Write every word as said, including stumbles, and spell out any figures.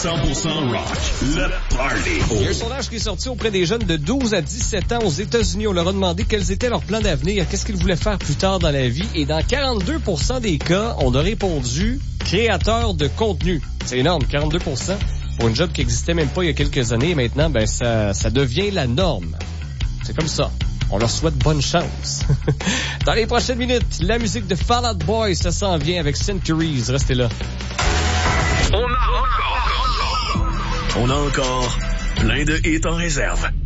cent pour cent rock. Le party. Il y a un sondage qui est sorti auprès des jeunes de douze à dix-sept ans aux États-Unis. On leur a demandé quels étaient leurs plans d'avenir, qu'est-ce qu'ils voulaient faire plus tard dans la vie. Et dans quarante-deux pour cent des cas, on a répondu créateur de contenu. C'est énorme, quarante-deux pour cent. Pour une job qui existait même pas il y a quelques années. Et maintenant, ben, ça, ça devient la norme. C'est comme ça. On leur souhaite bonne chance. Dans les prochaines minutes, la musique de Fall Out Boy, ça s'en vient avec Centuries. Restez là. On a encore, on a encore plein de hits en réserve.